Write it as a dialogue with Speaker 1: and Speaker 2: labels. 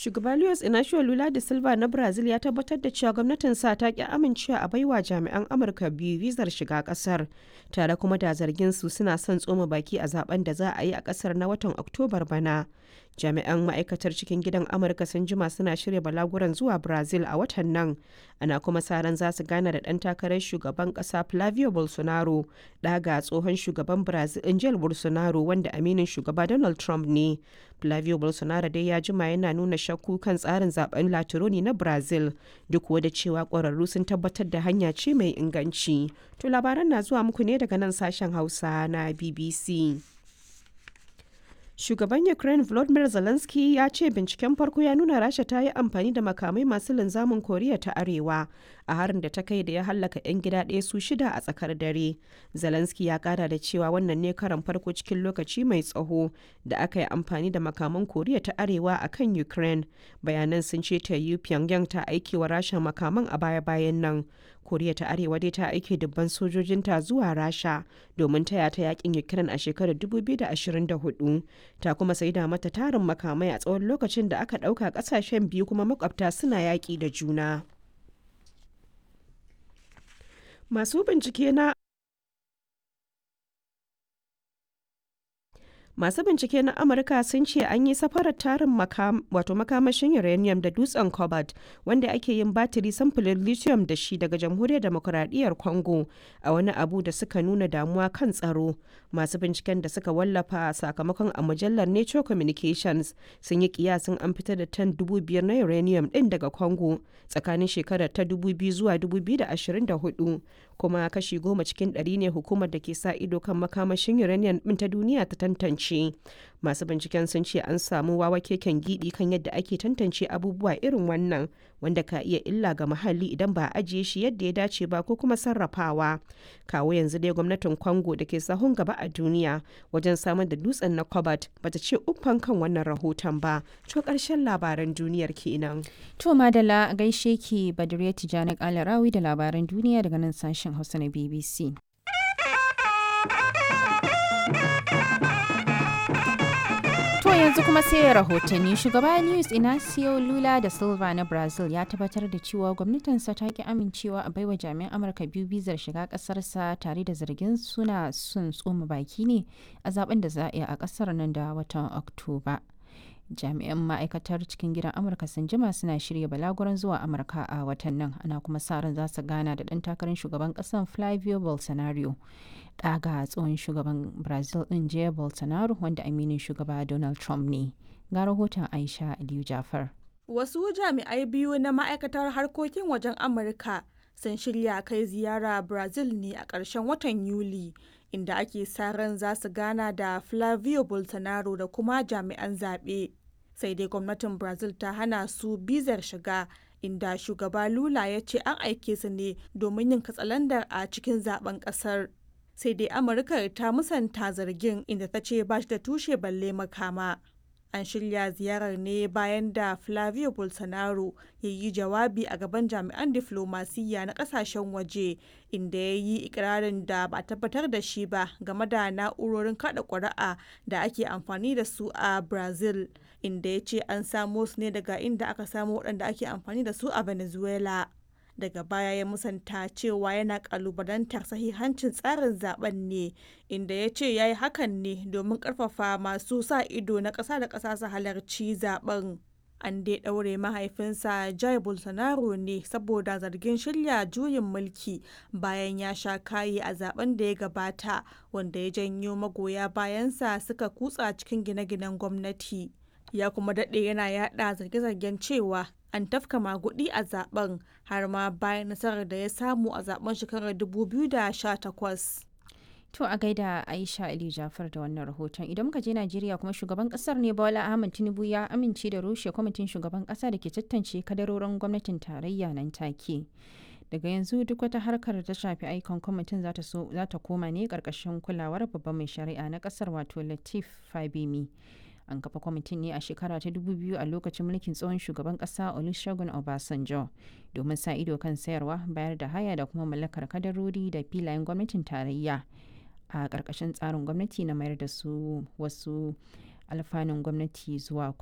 Speaker 1: Shugaba Luiz Inacio Lula da Silva na Brazil ya tabbatar da cewa gwamnatinsa ta ki amincewa a baiwa jami'an Amurka biyu vizar shiga kasar, tare kuma da zargin su suna son tsoma baki a zaben da za a yi a kasar na watan Oktobar bana. Jami'an ma'aikatar cikin gidan Amurka sun jima suna shirya balaguran zuwa Brazil a watan nan, ana kuma sa ran za su gana da ɗan takarar shugaban ƙasa Flavio Bolsonaro, ɗaga tsohon shugaban Brazil Jair Bolsonaro wanda aminin shugaba Donald Trump ne. Flavio Bolsonaro dai ya jima yana nuna shakku kan tsarin zaben Latironi na Brazil, duk da cewa ƙwararru sun tabbatar da hanya ce mai inganci. To labaran na zuwa muku ne daga nan sashen Hausa na BBC. Shugaban Ukraine Volodymyr Zelensky ya ce binciken farko ya nuna Rasha ta yi amfani da makamai masu linzamin Koriya ta Arewa a harin da ta kai da ya hallaka 'yan gida ɗaya su 6 a tsakar dare. Zelensky ya kara da cewa wannan ne karan farko cikin lokaci mai tsaho da aka yi amfani da makaman Koriya ta Arewa a kan Ukraine. Bayanan sun ce ta yi Pyongyang ta aiki wa Rasha makaman a baya-bayan nan. Koriya ta Arewa dai ta aike dubban sojojinta zuwa Rasha domin taya ta yakin Ukraine a shekarar 2024. Ta kuma saida mata tarin makamai a tsawon lokacin da aka ɗauka ƙasashen biyu kuma makwabta suna yaƙi da juna. Masu bincike na Amurka sun ce an yi safarar tarin makamashin uranium da dutsen cobalt wanda ake yin batiri samfurin lithium da shi daga jamhuriyar demokuraɗiyyar Congo a wani abu da suka nuna damuwa kan tsaro. Masu binciken da suka wallafa sakamakon a mujallar Nature Communications sun yi kiyasin an fitar da tan 5,000 na uranium ɗin daga Congo tsakanin shekarar ta 2000 zuwa 2024, kuma kashi 10 cikin 100 ne hukumar da ke sa ido kan makamashin uranium ɗin ta duniya ta tantance. Masu binciken sun ce an samu wawa keken gidi kan yadda ake tantance abubuwa irin wannan, wanda ka iya illa ga muhalli idan ba a ajiye shi yadda ya dace ba ko kuma sarrafawa. Kawo yanzu dai gwamnatin Congo da ke sahun gaba a duniya wajen samar da dutsen na cobalt bata ce uffan kan wannan rahoton ba. To karshen labaran duniyar kenan.
Speaker 2: To madalla gaishe ki Badriya Tijani Kalarawi da labaran duniya daga nan sashen Hausa na BBC. Yanzu kuma sai rahotanni. Shugaba Luiz Inacio Lula da Silva na Brazil ya tabbatar da cewa gwamnatinsa ta ki amincewa a baiwa jami'an Amurka biyu bizar shiga kasarsa, tare da zargin suna son tsoma baki ne a zaben da za a yi a kasar nan da watan Oktoba. Jami'an ma'aikatar cikin gidan Amurka sun jima suna shirya balaguran zuwa Amurka a watan nan, ana kuma sa ran za su gana da ɗan takarar shugaban ƙasar Flavio Bolsonaro, ɗaga tsohon shugaban Brazil ɗin Jair Bolsonaro wanda aminin shugaba Donald Trump ne. Ga rahoton Aisha Aliyu Jafar.
Speaker 3: Wasu jami'ai biyu na ma'aikatar harkokin wajen Amurka sun shirya kai ziyara Brazil ne a ƙarshen watan Yuli, inda ake sa ran za su gana da Flavio Bolsonaro da kuma jami'an zaɓe. Sai dai gwamnatin Brazil ta hana su bizar shiga, inda shugaba Lula ya ce an aike su ne domin yin katsalandar a cikin zaben ƙasar. Sai dai Amurka ta musanta zargin, inda ta ce ba shi da tushe balle makama. An shirya ziyarar ne bayan da Flavio Bolsonaro ya yi jawabi a gaban jami'an diflomasiyya na kasashen waje, inda ya yi ikirarin da ba a tabbatar da shi ba game da na'urorin kada ƙuri'a da ake amfani da su a Brazil, inda ya ce an samo su ne daga inda aka samo waɗanda ake amfani da su a Venezuela. Daga baya ya musanta cewa yana kalubalantar sahihancin tsarin zaben ne, inda ya ce ya yi hakan ne domin karfafa masu sa ido na ƙasa da ƙasa su halarci zaben. An dai ɗaure mahaifinsa Jair Bolsonaro ne saboda zargin shirya juyin mulki bayan ya sha kayi a zaben da ya gabata, wanda ya janyo magoya bayansa suka kutsa cikin gine-ginen gwamnati. Ya kuma daɗe yana yaɗa zarge-zargen cewa an tafka magudi a zaben, har ma bayan nasarar da ya samu a zaben shekarar 2018.
Speaker 2: To a gaida Aisha Ali Jafar da wannan rahoton. Idan muka je Najeriya kuma, shugaban kasar ne Bola Ahmed Tinubu ya amince da rushe kwamitin shugaban kasa da ke tantance kadarorin gwamnatin tarayya nan take. Daga yanzu duk wata harkar da ta shafi aikon kwamitin za ta koma ne karkashin kulawar babban mai shari'a na kasar, wato Lateef Fagbemi. An kafa kwamitin ne a shekara ta 2000 a lokacin mulkin tsohon shugaban kasa Olusegun Obasanjo domin sa ido kan sayarwa, bayar da haya da kuma mallakar kadarori da filayen gwamnatin tarayya a ƙarƙashin tsarin gwamnati na mayar da su wasu alfanun gwamnati zuwa